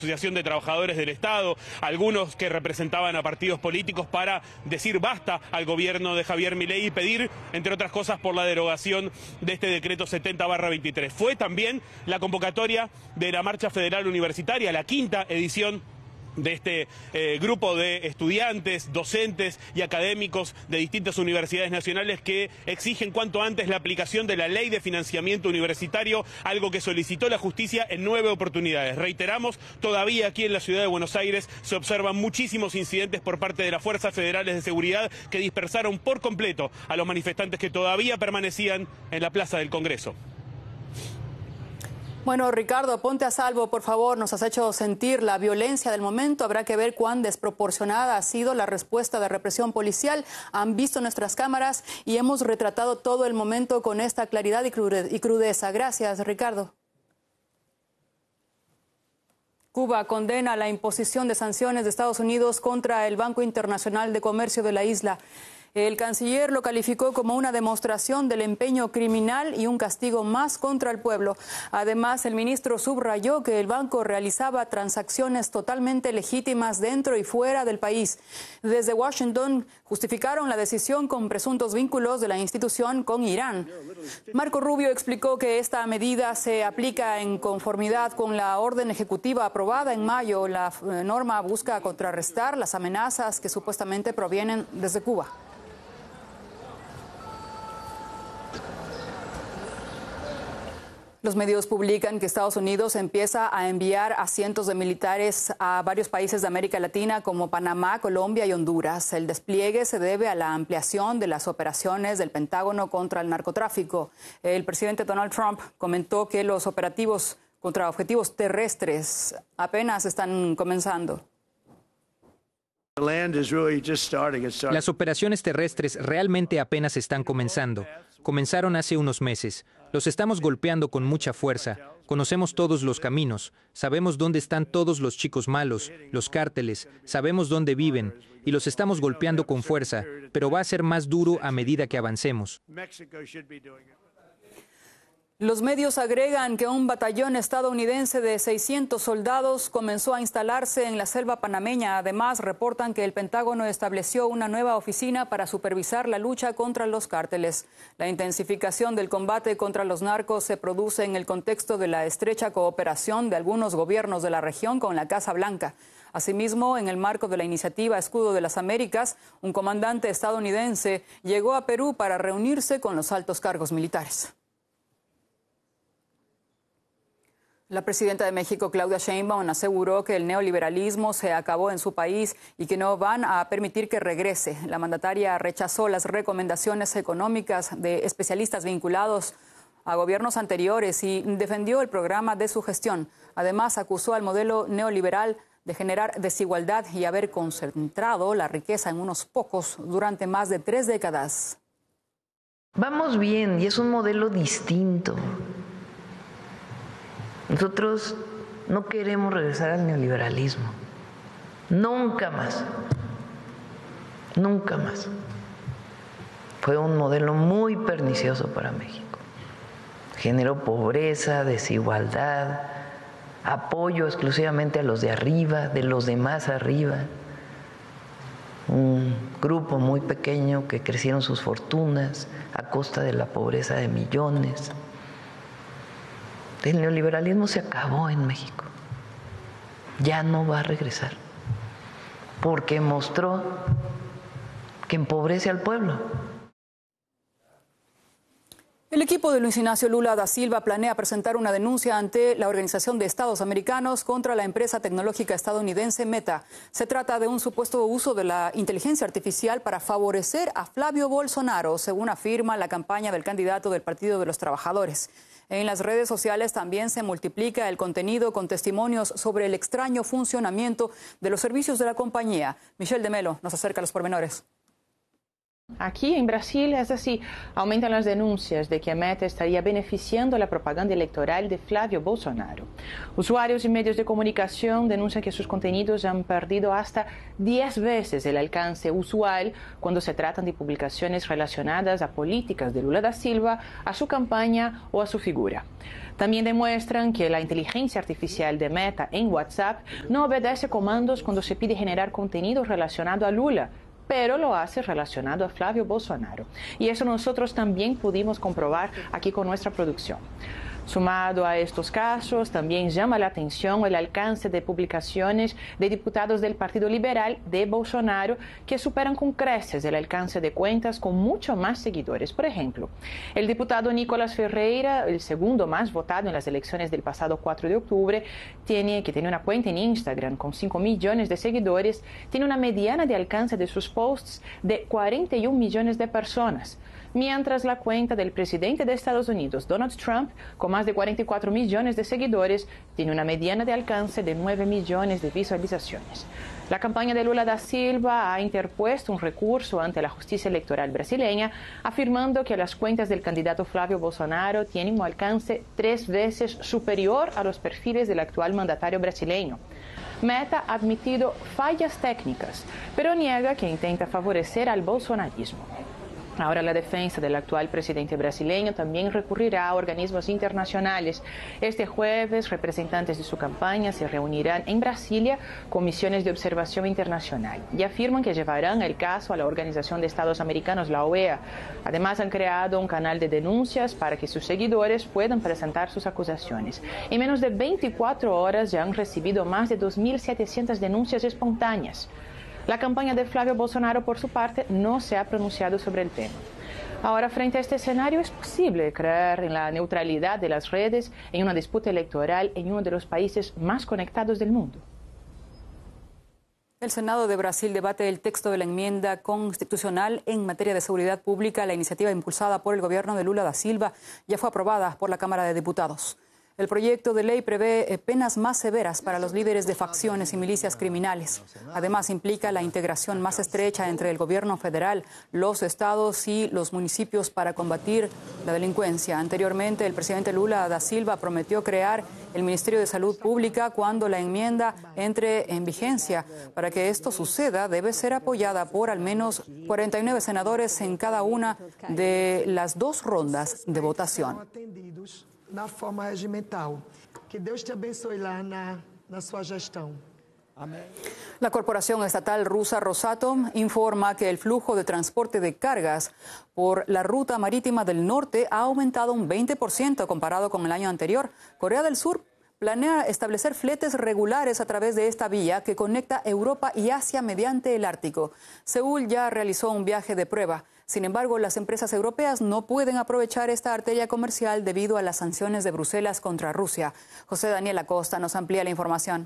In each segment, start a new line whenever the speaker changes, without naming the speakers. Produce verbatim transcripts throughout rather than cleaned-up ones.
Asociación de Trabajadores del Estado, algunos que representaban a partidos políticos para decir basta al gobierno de Javier Milei y pedir, entre otras cosas, por la derogación de este decreto setenta barra veintitrés. Fue también la convocatoria de la Marcha Federal Universitaria, la quinta edición de este eh, grupo de estudiantes, docentes y académicos de distintas universidades nacionales que exigen cuanto antes la aplicación de la Ley de Financiamiento Universitario, algo que solicitó la justicia en nueve oportunidades. Reiteramos, todavía aquí en la ciudad de Buenos Aires se observan muchísimos incidentes por parte de las fuerzas federales de seguridad que dispersaron por completo a los manifestantes que todavía permanecían en la Plaza del Congreso.
Bueno, Ricardo, ponte a salvo, por favor. Nos has hecho sentir la violencia del momento. Habrá que ver cuán desproporcionada ha sido la respuesta de represión policial. Han visto nuestras cámaras y hemos retratado todo el momento con esta claridad y crudeza. Gracias, Ricardo. Cuba condena la imposición de sanciones de Estados Unidos contra el Banco Internacional de Comercio de la isla. El canciller lo calificó como una demostración del empeño criminal y un castigo más contra el pueblo. Además, el ministro subrayó que el banco realizaba transacciones totalmente legítimas dentro y fuera del país. Desde Washington justificaron la decisión con presuntos vínculos de la institución con Irán. Marco Rubio explicó que esta medida se aplica en conformidad con la orden ejecutiva aprobada en mayo. La norma busca contrarrestar las amenazas que supuestamente provienen desde Cuba. Los medios publican que Estados Unidos empieza a enviar a cientos de militares a varios países de América Latina como Panamá, Colombia y Honduras. El despliegue se debe a la ampliación de las operaciones del Pentágono contra el narcotráfico. El presidente Donald Trump comentó que los operativos contra objetivos terrestres apenas están comenzando.
Las operaciones terrestres realmente apenas están comenzando. Comenzaron hace unos meses. Los estamos golpeando con mucha fuerza. Conocemos todos los caminos. Sabemos dónde están todos los chicos malos, los cárteles. Sabemos dónde viven. Y los estamos golpeando con fuerza. Pero va a ser más duro a medida que avancemos.
Los medios agregan que un batallón estadounidense de seiscientos soldados comenzó a instalarse en la selva panameña. Además, reportan que el Pentágono estableció una nueva oficina para supervisar la lucha contra los cárteles. La intensificación del combate contra los narcos se produce en el contexto de la estrecha cooperación de algunos gobiernos de la región con la Casa Blanca. Asimismo, en el marco de la iniciativa Escudo de las Américas, un comandante estadounidense llegó a Perú para reunirse con los altos cargos militares. La presidenta de México, Claudia Sheinbaum, aseguró que el neoliberalismo se acabó en su país y que no van a permitir que regrese. La mandataria rechazó las recomendaciones económicas de especialistas vinculados a gobiernos anteriores y defendió el programa de su gestión. Además, acusó al modelo neoliberal de generar desigualdad y haber concentrado la riqueza en unos pocos durante más de tres décadas.
Vamos bien y es un modelo distinto. Nosotros no queremos regresar al neoliberalismo, nunca más, nunca más. Fue un modelo muy pernicioso para México. Generó pobreza, desigualdad, apoyo exclusivamente a los de arriba, de los demás arriba. Un grupo muy pequeño que crecieron sus fortunas a costa de la pobreza de millones. El neoliberalismo se acabó en México. Ya no va a regresar. Porque mostró que empobrece al pueblo.
El equipo de Luis Ignacio Lula da Silva planea presentar una denuncia ante la Organización de Estados Americanos contra la empresa tecnológica estadounidense Meta. Se trata de un supuesto uso de la inteligencia artificial para favorecer a Flavio Bolsonaro, según afirma la campaña del candidato del Partido de los Trabajadores. En las redes sociales también se multiplica el contenido con testimonios sobre el extraño funcionamiento de los servicios de la compañía. Michelle de Melo nos acerca a los pormenores.
Aquí en Brasil es así, aumentan las denuncias de que Meta estaría beneficiando la propaganda electoral de Flávio Bolsonaro. Usuarios y medios de comunicación denuncian que sus contenidos han perdido hasta diez veces el alcance usual cuando se tratan de publicaciones relacionadas a políticas de Lula da Silva, a su campaña o a su figura. También demuestran que la inteligencia artificial de Meta en WhatsApp no obedece comandos cuando se pide generar contenido relacionado a Lula, pero lo hace relacionado a Flávio Bolsonaro. Y eso nosotros también pudimos comprobar aquí con nuestra producción. Sumado a estos casos, también llama la atención el alcance de publicaciones de diputados del Partido Liberal de Bolsonaro que superan con creces el alcance de cuentas con mucho más seguidores. Por ejemplo, el diputado Nicolás Ferreira, el segundo más votado en las elecciones del pasado cuatro de octubre, tiene, que tiene una cuenta en Instagram con cinco millones de seguidores, tiene una mediana de alcance de sus posts de cuarenta y un millones de personas. Mientras la cuenta del presidente de Estados Unidos, Donald Trump, con más de cuarenta y cuatro millones de seguidores, tiene una mediana de alcance de nueve millones de visualizaciones. La campaña de Lula da Silva ha interpuesto un recurso ante la justicia electoral brasileña, afirmando que las cuentas del candidato Flávio Bolsonaro tienen un alcance tres veces superior a los perfiles del actual mandatario brasileño. Meta ha admitido fallas técnicas, pero niega que intenta favorecer al bolsonarismo. Ahora la defensa del actual presidente brasileño también recurrirá a organismos internacionales. Este jueves, representantes de su campaña se reunirán en Brasilia con misiones de observación internacional y afirman que llevarán el caso a la Organización de Estados Americanos, la O E A. Además, han creado un canal de denuncias para que sus seguidores puedan presentar sus acusaciones. En menos de veinticuatro horas ya han recibido más de dos mil setecientas denuncias espontáneas. La campaña de Flávio Bolsonaro, por su parte, no se ha pronunciado sobre el tema. Ahora, frente a este escenario, es posible creer en la neutralidad de las redes en una disputa electoral en uno de los países más conectados del mundo.
El Senado de Brasil debate el texto de la enmienda constitucional en materia de seguridad pública. La iniciativa impulsada por el gobierno de Lula da Silva ya fue aprobada por la Cámara de Diputados. El proyecto de ley prevé penas más severas para los líderes de facciones y milicias criminales. Además, implica la integración más estrecha entre el gobierno federal, los estados y los municipios para combatir la delincuencia. Anteriormente, el presidente Lula da Silva prometió crear el Ministerio de Salud Pública cuando la enmienda entre en vigencia. Para que esto suceda, debe ser apoyada por al menos cuarenta y nueve senadores en cada una de las dos rondas de votación.
Na forma regimental. Que Deus te abençoe lá na, na sua gestão. Amén.
La corporación estatal rusa Rosatom informa que el flujo de transporte de cargas por la ruta marítima del norte ha aumentado un veinte por ciento comparado con el año anterior. Corea del Sur planea establecer fletes regulares a través de esta vía que conecta Europa y Asia mediante el Ártico. Seúl ya realizó un viaje de prueba. Sin embargo, las empresas europeas no pueden aprovechar esta arteria comercial debido a las sanciones de Bruselas contra Rusia. José Daniel Acosta nos amplía la información.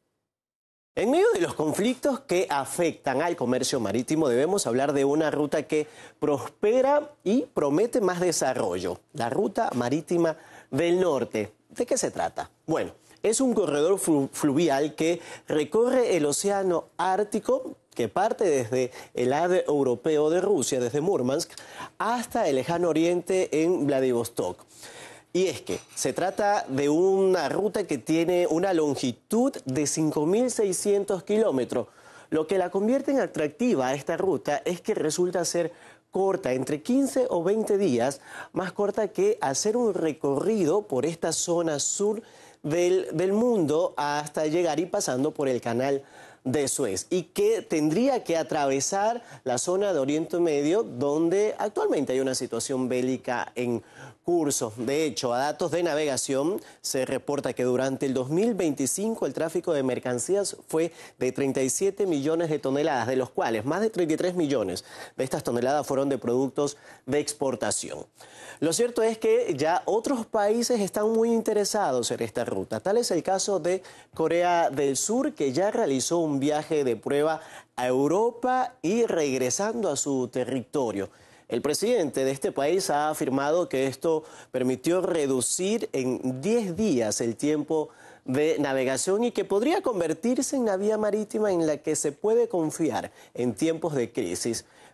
En medio de los conflictos que afectan al comercio marítimo, debemos hablar de una ruta que prospera y promete más desarrollo, la ruta marítima del norte. ¿De qué se trata? Bueno, es un corredor flu- fluvial que recorre el océano Ártico, que parte desde el lado europeo de Rusia, desde Murmansk, hasta el lejano oriente en Vladivostok. Y es que se trata de una ruta que tiene una longitud de cinco mil seiscientos kilómetros. Lo que la convierte en atractiva a esta ruta es que resulta ser corta, entre quince o veinte días, más corta que hacer un recorrido por esta zona sur del, del mundo hasta llegar y pasando por el canal de Suez, y que tendría que atravesar la zona de Oriente Medio, donde actualmente hay una situación bélica en curso. De hecho, a datos de navegación se reporta que durante el dos mil veinticinco el tráfico de mercancías fue de treinta y siete millones de toneladas, de los cuales más de treinta y tres millones de estas toneladas fueron de productos de exportación. Lo cierto es que ya otros países están muy interesados en esta ruta. Tal es el caso de Corea del Sur, que ya realizó un viaje de prueba a Europa y regresando a su territorio. El presidente de este país ha afirmado que esto permitió reducir en diez días el tiempo de navegación y que podría convertirse en la vía marítima en la que se puede confiar en tiempos de crisis.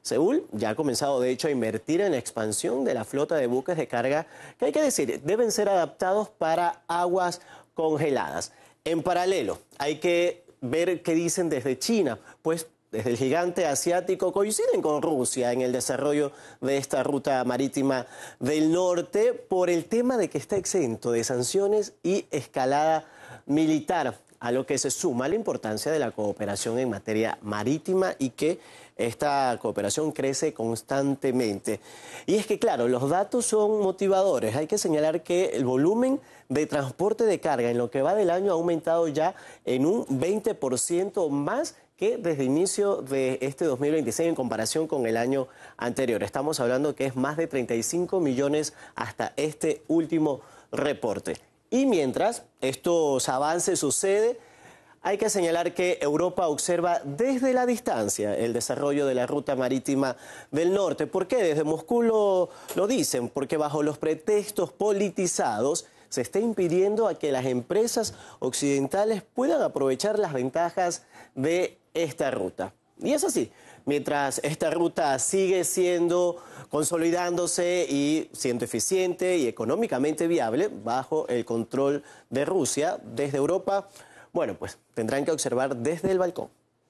Seúl ya ha comenzado, de hecho, a invertir en la expansión de la flota de buques de carga que, hay que decir, deben ser adaptados para aguas congeladas. En paralelo, hay que ver qué dicen desde China, pues desde el gigante asiático coinciden con Rusia en el desarrollo de esta ruta marítima del norte por el tema de que está exento de sanciones y escalada militar, a lo que se suma la importancia de la cooperación en materia marítima y que esta cooperación crece constantemente. Y es que, claro, los datos son motivadores. Hay que señalar que el volumen de transporte de carga en lo que va del año ha aumentado ya en un veinte por ciento más que desde el inicio de este dos mil veintiséis en comparación con el año anterior. Estamos hablando que es más de treinta y cinco millones hasta este último reporte. Y mientras estos avances suceden, hay que señalar que Europa observa desde la distancia el desarrollo de la ruta marítima del norte. ¿Por qué? Desde Moscú lo, lo dicen, porque bajo los pretextos politizados se está impidiendo a que las empresas occidentales puedan aprovechar las ventajas de esta ruta. Y es así, mientras esta ruta sigue siendo, consolidándose y siendo eficiente y económicamente viable bajo el control de Rusia, desde Europa, bueno, pues tendrán que observar desde el balcón.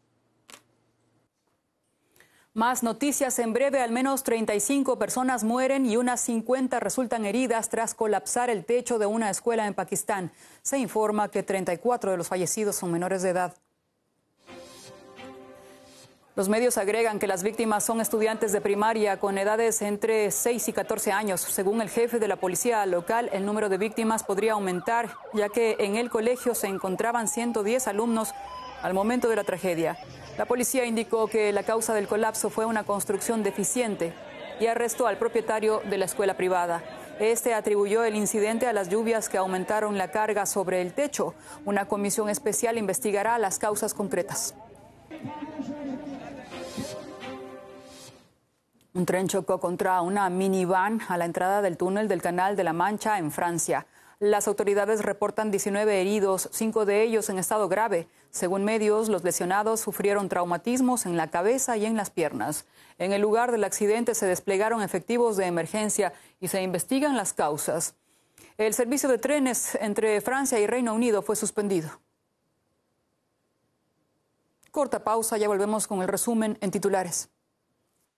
Más noticias en breve. Al menos treinta y cinco personas mueren y unas cincuenta resultan heridas tras colapsar el techo de una escuela en Pakistán. Se informa que treinta y cuatro de los fallecidos son menores de edad. Los medios agregan que las víctimas son estudiantes de primaria con edades entre seis y catorce años. Según el jefe de la policía local, el número de víctimas podría aumentar, ya que en el colegio se encontraban ciento diez alumnos al momento de la tragedia. La policía indicó que la causa del colapso fue una construcción deficiente y arrestó al propietario de la escuela privada. Este atribuyó el incidente a las lluvias que aumentaron la carga sobre el techo. Una comisión especial investigará las causas concretas. Un tren chocó contra una minivan a la entrada del túnel del Canal de la Mancha en Francia. Las autoridades reportan diecinueve heridos, cinco de ellos en estado grave. Según medios, los lesionados sufrieron traumatismos en la cabeza y en las piernas. En el lugar del accidente se desplegaron efectivos de emergencia y se investigan las causas. El servicio de trenes entre Francia y Reino Unido fue suspendido. Corta pausa, ya volvemos con el resumen en titulares.